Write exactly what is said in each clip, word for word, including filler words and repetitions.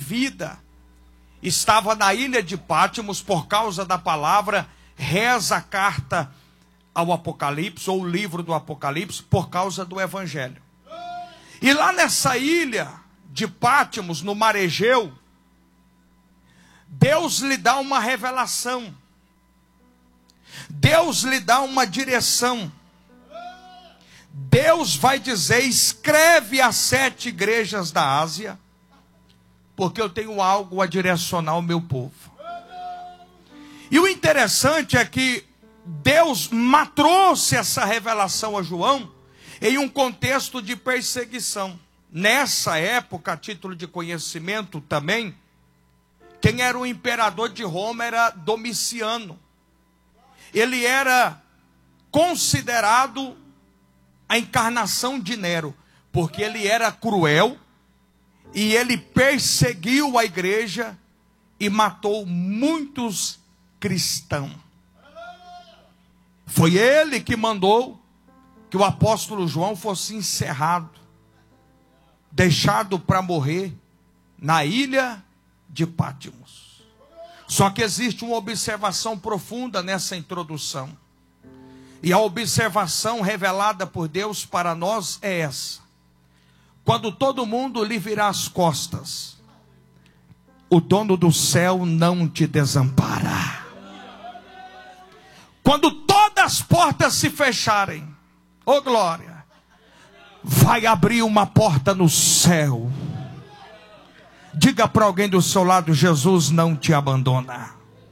vida, estava na ilha de Pátimos por causa da palavra, reza a carta ao Apocalipse, ou o livro do Apocalipse, por causa do Evangelho. E lá nessa ilha de Pátimos, no mar Egeu, Deus lhe dá uma revelação. Deus lhe dá uma direção. Deus vai dizer: escreve às sete igrejas da Ásia, porque eu tenho algo a direcionar ao meu povo. E o interessante é que Deus trouxe essa revelação a João em um contexto de perseguição. Nessa época, a título de conhecimento também, quem era o imperador de Roma era Domiciano. Ele era considerado a encarnação de Nero, porque ele era cruel e ele perseguiu a igreja e matou muitos cristãos. Foi ele que mandou que o apóstolo João fosse encerrado, deixado para morrer na ilha de Pátimos. Só que existe uma observação profunda nessa introdução. E a observação revelada por Deus para nós é essa: quando todo mundo lhe virar as costas, o dono do céu não te desampara. Quando todas as portas se fecharem, ô glória, vai abrir uma porta no céu. Diga para alguém do seu lado: Jesus não te abandona.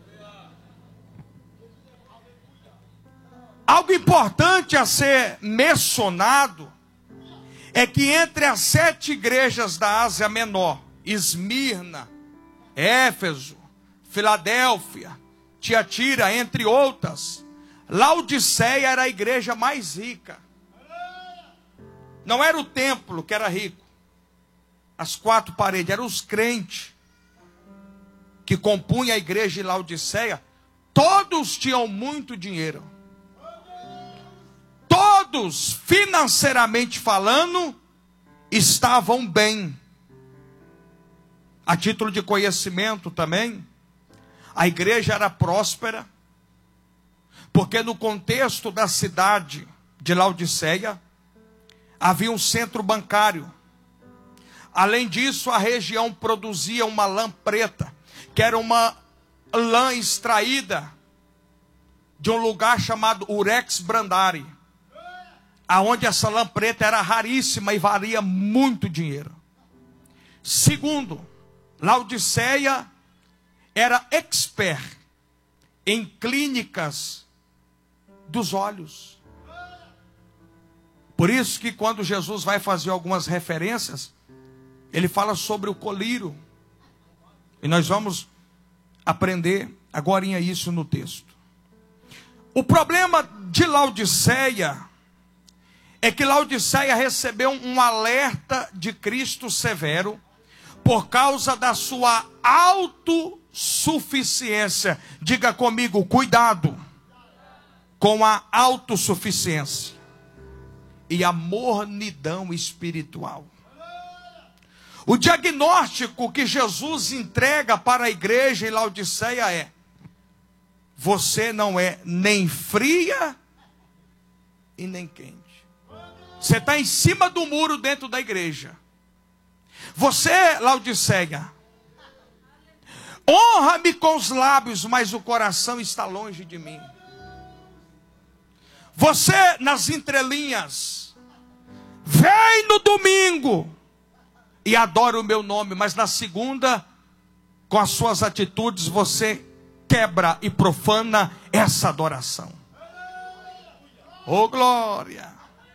Algo importante a ser mencionado é que entre as sete igrejas da Ásia Menor, Esmirna, Éfeso, Filadélfia, Tiatira, entre outras, Laodiceia era a igreja mais rica. Não era o templo que era rico, as quatro paredes, eram os crentes que compunham a igreja de Laodiceia. Todos tinham muito dinheiro. Todos, financeiramente falando, estavam bem. A título de conhecimento também, a igreja era próspera, porque no contexto da cidade de Laodiceia, havia um centro bancário. Além disso, a região produzia uma lã preta, que era uma lã extraída de um lugar chamado Urex Brandari, aonde essa lã preta era raríssima e valia muito dinheiro. Segundo, Laodiceia era expert em clínicas dos olhos. Por isso que quando Jesus vai fazer algumas referências, ele fala sobre o colírio. E nós vamos aprender agora isso no texto. O problema de Laodiceia é que Laodiceia recebeu um alerta de Cristo severo por causa da sua autossuficiência. Diga comigo: cuidado com a autossuficiência e a mornidão espiritual. O diagnóstico que Jesus entrega para a igreja em Laodiceia é: você não é nem fria e nem quente. Você está em cima do muro dentro da igreja. Você, Laodiceia, honra-me com os lábios, mas o coração está longe de mim. Você, nas entrelinhas, vem no domingo e adora o meu nome, mas na segunda, com as suas atitudes, você quebra e profana essa adoração. Oh glória!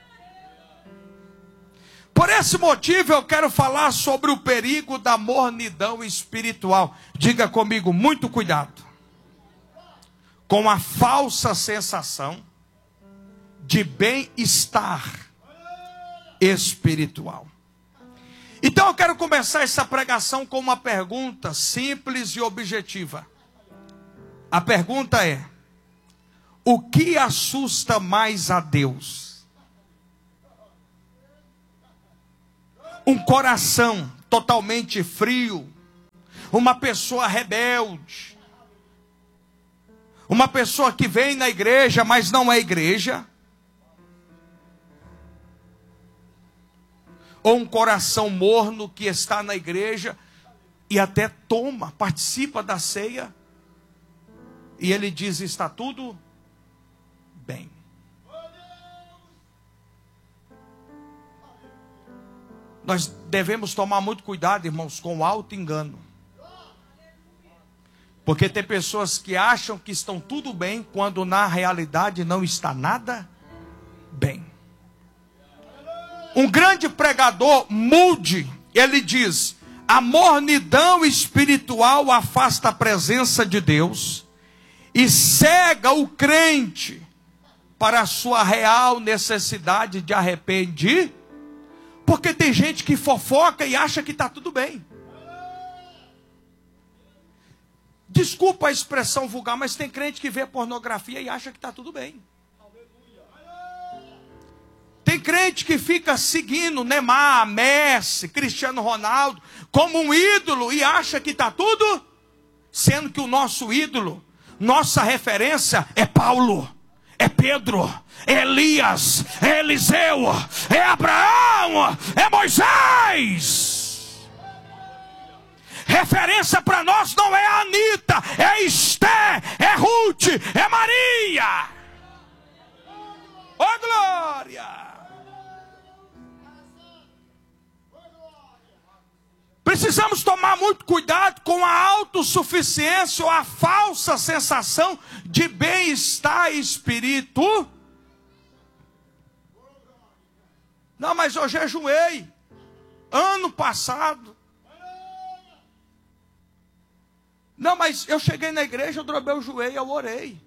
Por esse motivo eu quero falar sobre o perigo da mornidão espiritual. Diga comigo: muito cuidado com a falsa sensação de bem-estar espiritual. Então eu quero começar essa pregação com uma pergunta simples e objetiva. A pergunta é: o que assusta mais a Deus? Um coração totalmente frio uma pessoa rebelde, uma pessoa que vem na igreja, mas não é igreja, ou um coração morno que está na igreja e até toma, participa da ceia, e ele diz: está tudo bem. Nós devemos tomar muito cuidado, irmãos, com o auto-engano. Porque tem pessoas que acham que estão tudo bem, quando na realidade não está nada bem. Um grande pregador, Moody, ele diz: a mornidão espiritual afasta a presença de Deus e cega o crente para a sua real necessidade de arrependimento. Porque tem gente que fofoca e acha que está tudo bem. Desculpa a expressão vulgar, mas tem crente que vê pornografia e acha que está tudo bem. Tem crente que fica seguindo Neymar, Messi, Cristiano Ronaldo como um ídolo e acha que está tudo, sendo que o nosso ídolo, nossa referência é Paulo, é Pedro, é Elias, é Eliseu, é Abraão, é Moisés. Referência para nós não é a Anitta, é Esté, é Ruth, é Maria. Oh glória! Precisamos tomar muito cuidado com a autossuficiência ou a falsa sensação de bem-estar espiritual. Não, mas eu jejuei ano passado. Não, mas eu cheguei na igreja, eu dobrei o joelho, eu orei.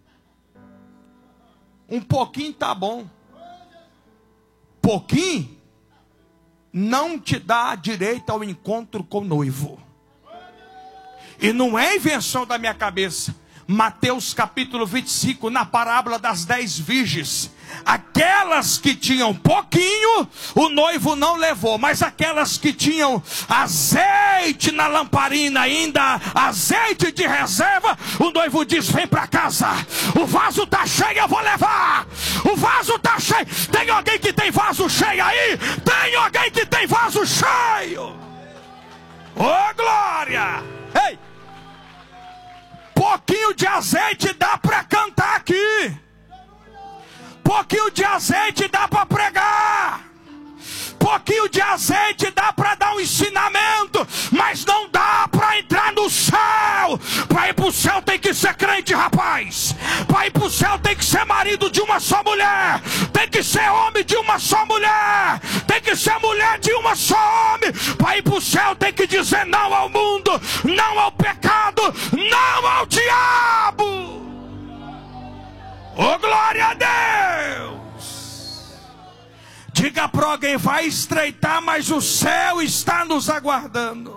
Um pouquinho tá bom. Pouquinho não te dá direito ao encontro com o noivo. E não é invenção da minha cabeça. Mateus capítulo vinte e cinco, na parábola das dez virgens. Aquelas que tinham pouquinho, o noivo não levou. Mas aquelas que tinham azeite na lamparina, ainda azeite de reserva, o noivo diz: vem para casa, o vaso está cheio, eu vou levar. O vaso está cheio. Tem alguém que tem vaso cheio aí? Tem alguém que tem vaso cheio? Oh glória! Ei! Pouquinho de azeite dá para cantar aqui. Pouquinho de azeite dá para pregar. Pouquinho de azeite dá para dar um ensinamento. Mas não dá para entrar no céu. Para ir para o céu tem que ser crente, rapaz. Para ir para o céu tem que ser marido de uma só mulher. Tem que ser homem de uma só mulher. Tem que ser mulher de uma só homem. Para ir para o céu tem que dizer não ao mundo, não ao pecado, não ao diabo. Oh glória a Deus! Diga para alguém: vai estreitar, mas o céu está nos aguardando.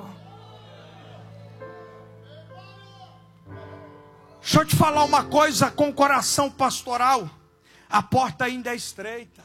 Deixa eu te falar uma coisa, com o coração pastoral, a porta ainda é estreita.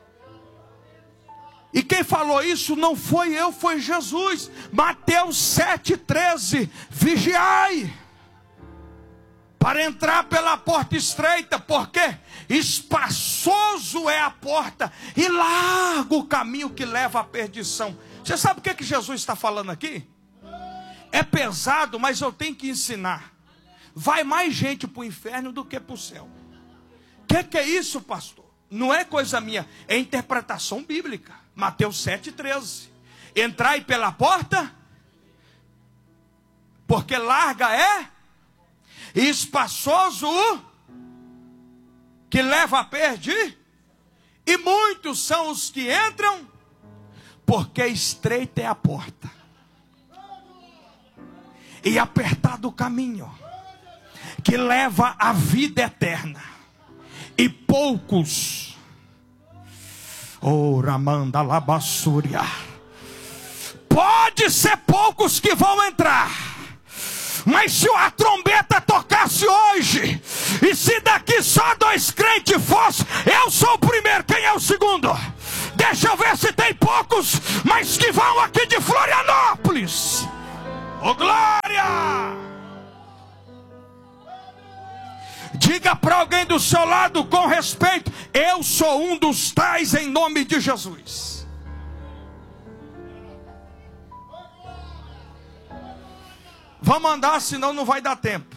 E quem falou isso não foi eu, foi Jesus. Mateus sete, treze. Vigiai para entrar pela porta estreita, porque espaçoso é a porta e largo o caminho que leva à perdição. Você sabe o que, que Jesus está falando aqui? É pesado, mas eu tenho que ensinar. Vai mais gente para o inferno do que para o céu. O que, que é isso, pastor? Não é coisa minha, é interpretação bíblica. Mateus sete, treze. Entrai pela porta, porque larga é e espaçoso que leva a perder, e muitos são os que entram, porque estreita é a porta e apertado o caminho que leva à vida eterna, e poucos, oh Ramanda Labassúria, pode ser poucos que vão entrar. Mas se a trombeta tocasse hoje, e se daqui só dois crentes fossem, eu sou o primeiro, quem é o segundo? Deixa eu ver se tem poucos, mas que vão aqui de Florianópolis. Oh glória! Diga para alguém do seu lado com respeito: eu sou um dos tais, em nome de Jesus. Vamos andar, senão não vai dar tempo.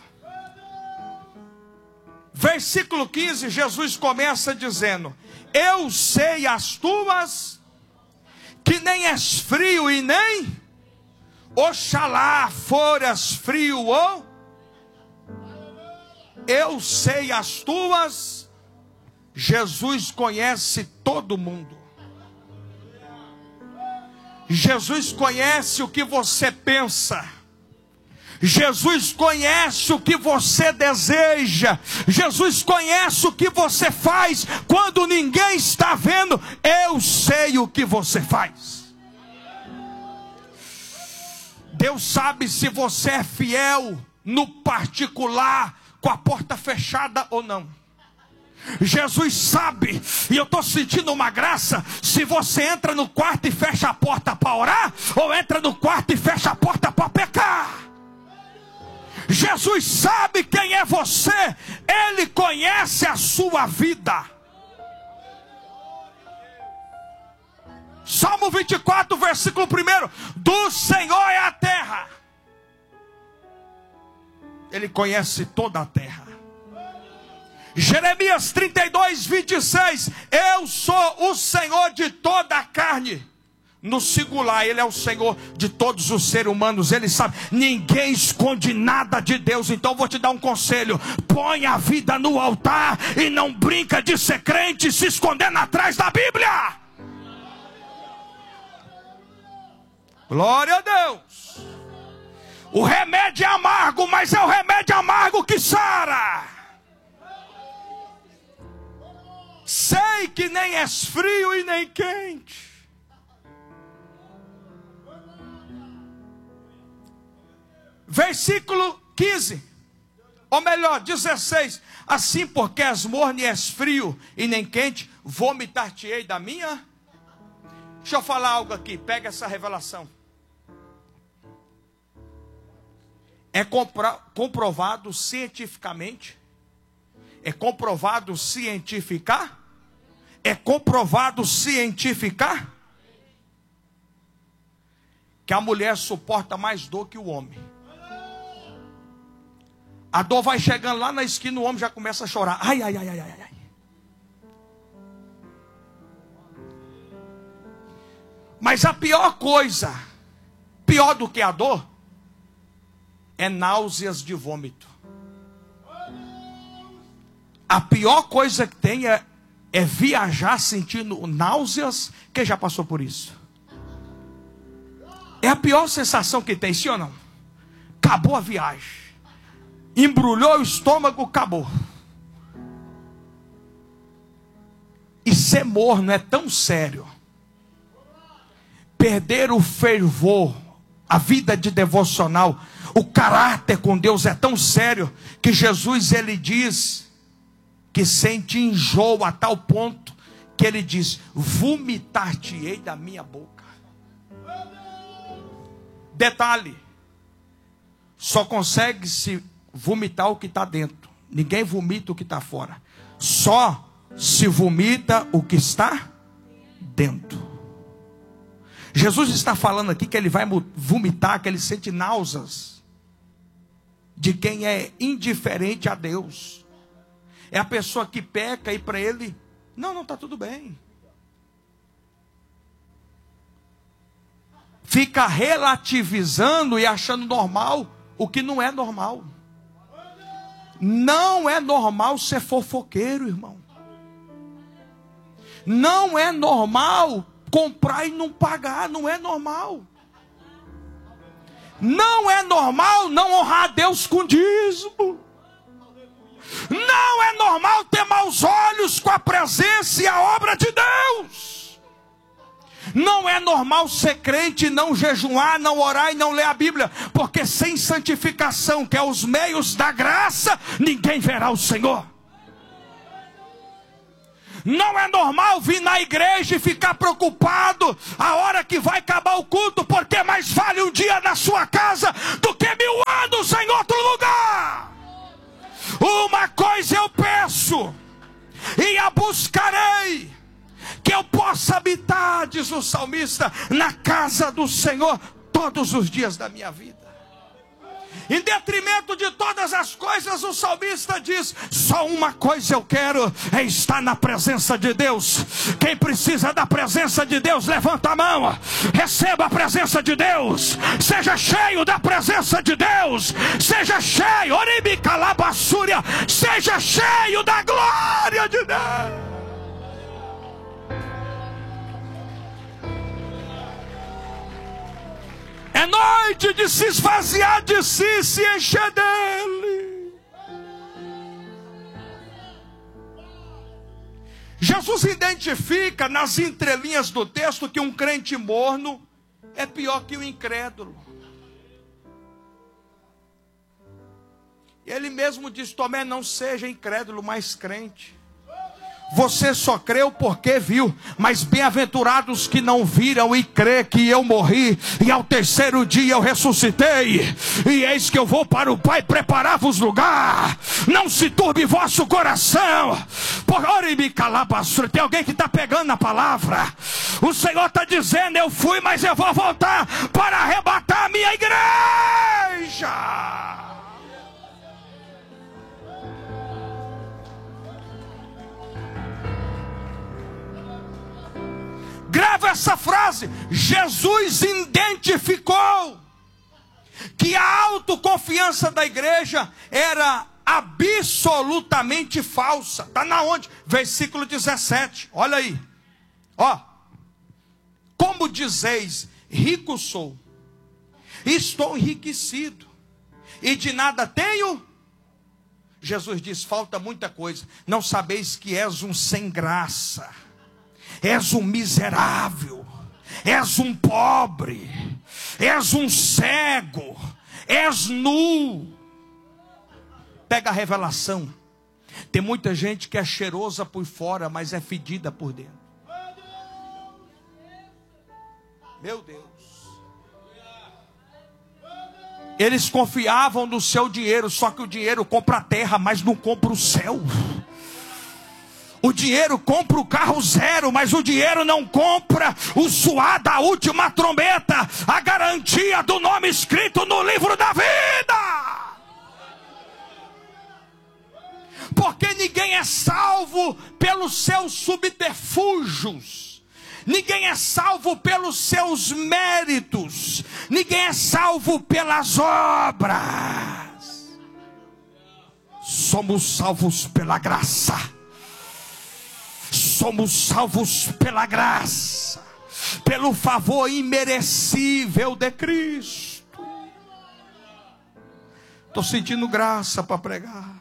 Versículo quinze, Jesus começa dizendo: eu sei as tuas, que nem és frio e nem, oxalá foras frio ou, eu sei as tuas. Jesus conhece todo mundo. Jesus conhece o que você pensa. Jesus conhece o que você deseja. Jesus conhece o que você faz quando ninguém está vendo. Eu sei o que você faz. Deus sabe se você é fiel no particular, com a porta fechada ou não. Jesus sabe, e eu estou sentindo uma graça, se você entra no quarto e fecha a porta para orar, ou entra no quarto e fecha a porta para pecar. Jesus sabe quem é você. Ele conhece a sua vida. Salmo vinte e quatro, versículo um: do Senhor é a terra. Ele conhece toda a terra. Jeremias trinta e dois, vinte e seis: eu sou o Senhor de toda a carne. No singular, Ele é o Senhor de todos os seres humanos. Ele sabe, ninguém esconde nada de Deus. Então vou te dar um conselho: põe a vida no altar e não brinca de ser crente se escondendo atrás da Bíblia. Glória a Deus. O remédio é amargo, mas é o remédio amargo que sara. Sei que nem és frio e nem quente. Versículo quinze, ou melhor, dezesseis: assim porque és morno e és frio e nem quente, vomitar-te-ei da minha. Deixa eu falar algo aqui, pega essa revelação. É compro- comprovado cientificamente, é comprovado cientificar, é comprovado cientificar, que a mulher suporta mais dor que o homem. A dor vai chegando lá na esquina, o homem já começa a chorar. Ai, ai, ai, ai, ai, ai. Mas a pior coisa, pior do que a dor, é náuseas de vômito. A pior coisa que tem é, é viajar sentindo náuseas. Quem já passou por isso? É a pior sensação que tem, sim ou não? Acabou a viagem. Embrulhou o estômago, acabou. E ser morno é tão sério. Perder o fervor, a vida de devocional, o caráter com Deus é tão sério, que Jesus, ele diz que sente enjoo a tal ponto, que ele diz: vomitar-te-ei da minha boca. Detalhe: só consegue se vomitar o que está dentro. Ninguém vomita o que está fora. Só se vomita o que está dentro. Jesus está falando aqui que ele vai vomitar, que ele sente náuseas de quem é indiferente a Deus. É a pessoa que peca e para ele, não, não, está tudo bem. Fica relativizando e achando normal o que não é normal. Não é normal ser fofoqueiro, irmão. Não é normal comprar e não pagar. Não é normal. Não é normal não honrar a Deus com dízimo. Não é normal ter maus olhos com a presença e a obra de Deus. Não é normal ser crente, não jejuar, não orar e não ler a Bíblia, porque sem santificação, que é os meios da graça, ninguém verá o Senhor. Não é normal vir na igreja e ficar preocupado a hora que vai acabar o culto, porque mais vale um dia na sua casa do que mil anos em outro lugar. Uma coisa coisa eu peço, e a buscarei, que eu possa habitar, diz o salmista, na casa do Senhor todos os dias da minha vida. Em detrimento de todas as coisas, o salmista diz: só uma coisa eu quero, é estar na presença de Deus. Quem precisa da presença de Deus, levanta a mão, receba a presença de Deus, seja cheio da presença de Deus, seja cheio, oribicalabassúria, seja cheio da glória de Deus. É noite de se esvaziar de si e se encher dele. Jesus identifica nas entrelinhas do texto que um crente morno é pior que o incrédulo. Ele mesmo diz: Tomé, não seja incrédulo, mas crente. Você só creu porque viu, mas bem-aventurados que não viram e crê que eu morri, e ao terceiro dia eu ressuscitei, e eis que eu vou para o Pai preparar-vos lugar. Não se turbe vosso coração. Por tem alguém que está pegando a palavra. O Senhor está dizendo: eu fui, mas eu vou voltar para arrebatar a minha igreja. Grava essa frase. Jesus identificou que a autoconfiança da igreja era absolutamente falsa. Está na onde? Versículo dezessete. Olha aí. Ó. Como dizeis, rico sou, estou enriquecido, e de nada tenho. Jesus diz: falta muita coisa. Não sabeis que és um sem graça, és um miserável, és um pobre, és um cego, és nu. Pega a revelação. Tem muita gente que é cheirosa por fora, mas é fedida por dentro. Meu Deus. Eles confiavam no seu dinheiro, só que o dinheiro compra a terra, mas não compra o céu. O dinheiro compra o carro zero, mas o dinheiro não compra o suar da última trombeta, a garantia do nome escrito no livro da vida. Porque ninguém é salvo pelos seus subterfúgios, ninguém é salvo pelos seus méritos, ninguém é salvo pelas obras. Somos salvos pela graça. Somos salvos pela graça, pelo favor imerecível de Cristo. Estou sentindo graça para pregar.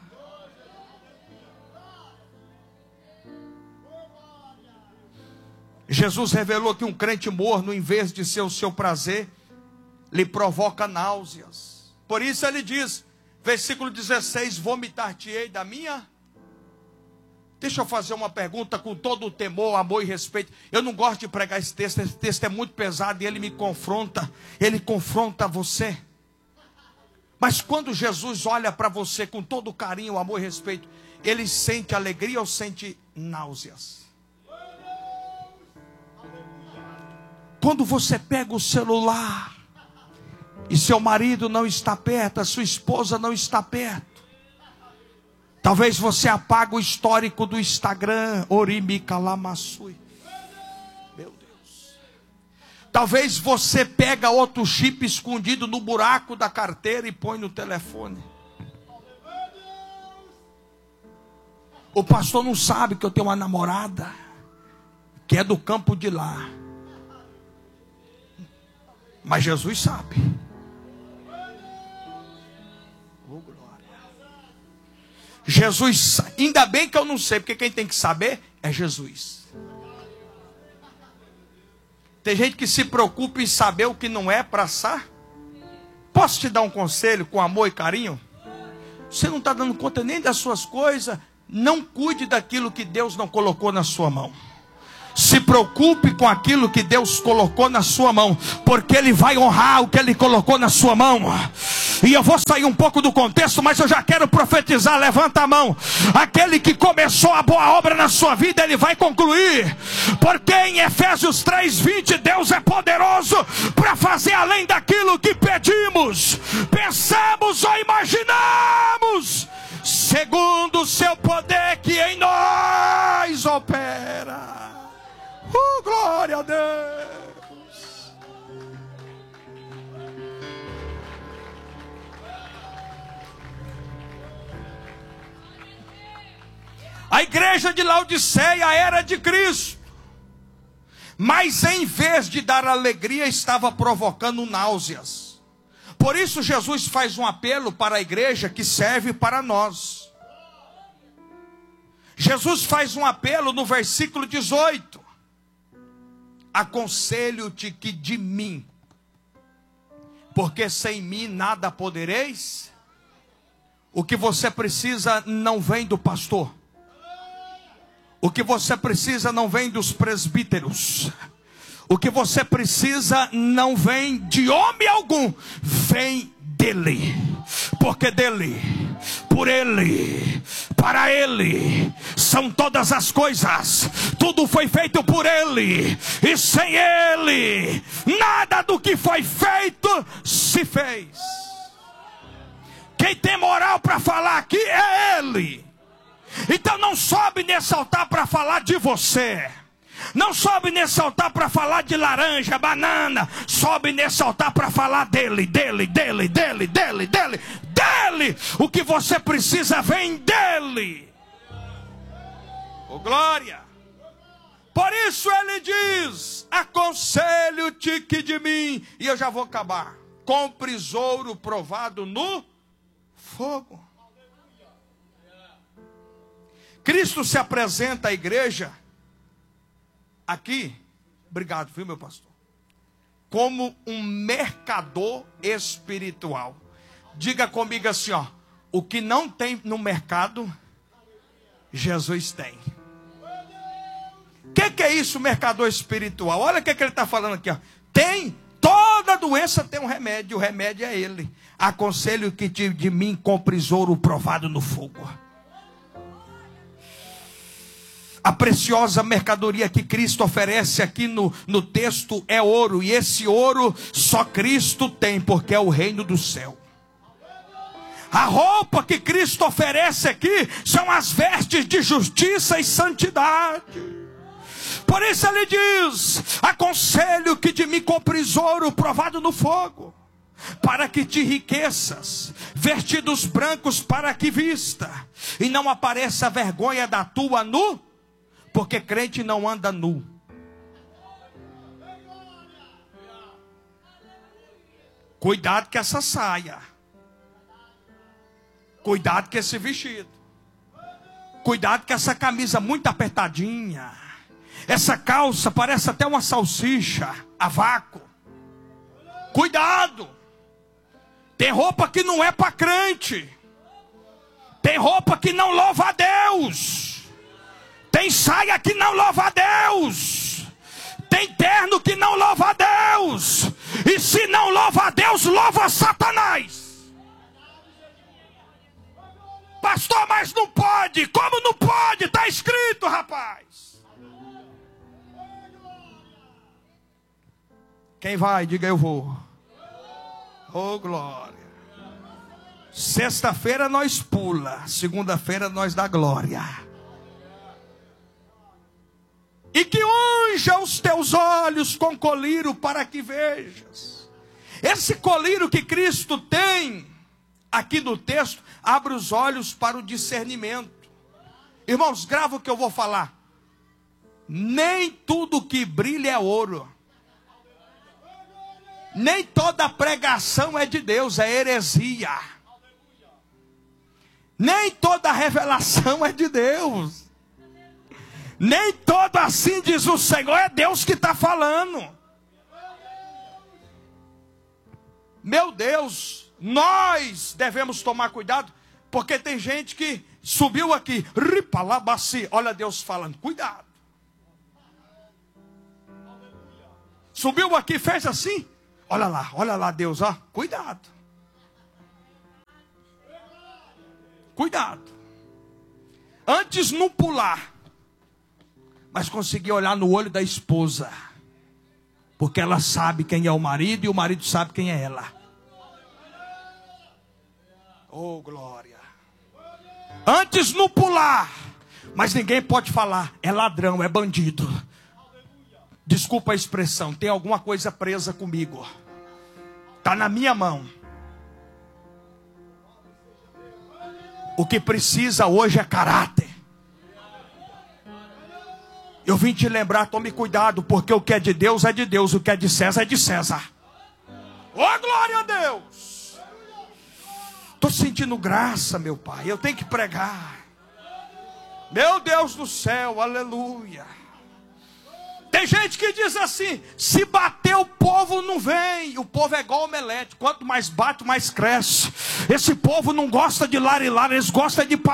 Jesus revelou que um crente morno, em vez de ser o seu prazer, lhe provoca náuseas. Por isso ele diz, versículo dezesseis: vomitar-te-ei da minha... Deixa eu fazer uma pergunta com todo o temor, amor e respeito. Eu não gosto de pregar esse texto, esse texto é muito pesado e ele me confronta, ele confronta você. Mas quando Jesus olha para você com todo o carinho, amor e respeito, ele sente alegria ou sente náuseas? Quando você pega o celular e seu marido não está perto, a sua esposa não está perto, talvez você apague o histórico do Instagram, Orimikalamassui. Meu Deus. Talvez você pega outro chip escondido no buraco da carteira e põe no telefone. O pastor não sabe que eu tenho uma namorada que é do campo de lá. Mas Jesus sabe. Oh, glória. Jesus, ainda bem que eu não sei, porque quem tem que saber é Jesus. Tem gente que se preocupa em saber o que não é para assar. Posso te dar um conselho com amor e carinho? Você não está dando conta nem das suas coisas, não cuide daquilo que Deus não colocou na sua mão. Se preocupe com aquilo que Deus colocou na sua mão, porque Ele vai honrar o que Ele colocou na sua mão. E eu vou sair um pouco do contexto, mas eu já quero profetizar. Levanta a mão. Aquele que começou a boa obra na sua vida, ele vai concluir. Porque em Efésios três, vinte, Deus é poderoso para fazer além daquilo que pedimos, pensamos ou imaginamos, segundo o seu poder que em nós opera. Oh, glória a Deus. A igreja de Laodiceia era de Cristo, mas em vez de dar alegria, estava provocando náuseas. Por isso Jesus faz um apelo para a igreja que serve para nós. Jesus faz um apelo no versículo dezoito. Aconselho-te que de mim, porque sem mim nada podereis. O que você precisa não vem do pastor. O que você precisa não vem dos presbíteros. O que você precisa não vem de homem algum, vem dele. Porque dele, por ele, para ele são todas as coisas. Tudo foi feito por ele, e sem ele nada do que foi feito se fez. Quem tem moral para falar aqui é ele. Então não sobe nesse altar para falar de você. Não sobe nesse altar para falar de laranja, banana. Sobe nesse altar para falar dele, dele, dele, dele, dele, dele, dele. O que você precisa vem dele. Oh, glória. Por isso ele diz: aconselho-te que de mim, e eu já vou acabar, compres ouro provado no fogo. Cristo se apresenta à igreja aqui, obrigado, viu, meu pastor, como um mercador espiritual. Diga comigo assim, ó: o que não tem no mercado, Jesus tem. O que, que é isso, mercador espiritual? Olha o que, que ele está falando aqui, ó. Tem, toda doença tem um remédio, o remédio é ele. Aconselho que de, de mim compres ouro provado no fogo. A preciosa mercadoria que Cristo oferece aqui no, no texto é ouro. E esse ouro só Cristo tem, porque é o reino do céu. A roupa que Cristo oferece aqui são as vestes de justiça e santidade. Por isso ele diz: aconselho que de mim compres ouro provado no fogo, para que te enriqueças, vestidos brancos para que vista, e não apareça a vergonha da tua nu. Porque crente não anda nu. Cuidado com essa saia. Cuidado com esse vestido. Cuidado com essa camisa muito apertadinha. Essa calça parece até uma salsicha a vácuo. Cuidado. Tem roupa que não é para crente. Tem roupa que não louva a Deus. Tem saia que não louva a Deus. Tem terno que não louva a Deus. E se não louva a Deus, louva a Satanás. Pastor, mas não pode. Como não pode? Está escrito, rapaz. Quem vai? Diga eu vou. Oh, glória. Sexta-feira nós pula. Segunda-feira nós dá glória. E que unja os teus olhos com colírio para que vejas. Esse colírio que Cristo tem aqui no texto abre os olhos para o discernimento. Irmãos, grava o que eu vou falar. Nem tudo que brilha é ouro. Nem toda pregação é de Deus, é heresia. Nem toda revelação é de Deus. Nem todo assim diz o Senhor, é Deus que está falando. Meu Deus, nós devemos tomar cuidado, porque tem gente que subiu aqui, ripalabaci, olha Deus falando, cuidado. Subiu aqui, fez assim, olha lá, olha lá Deus, ó, cuidado. Cuidado. Antes não pular, mas conseguir olhar no olho da esposa. Porque ela sabe quem é o marido e o marido sabe quem é ela. Oh, glória. Antes não pular, mas ninguém pode falar, é ladrão, é bandido. Desculpa a expressão, tem alguma coisa presa comigo. Está na minha mão. O que precisa hoje é caráter. Eu vim te lembrar, tome cuidado, porque o que é de Deus é de Deus, o que é de César é de César. Oh, glória a Deus! Estou sentindo graça, meu Pai, eu tenho que pregar. Meu Deus do céu, aleluia. Tem gente que diz assim, se bater o povo não vem. O povo é igual omelete, quanto mais bate, mais cresce. Esse povo não gosta de lar e lar, eles gostam de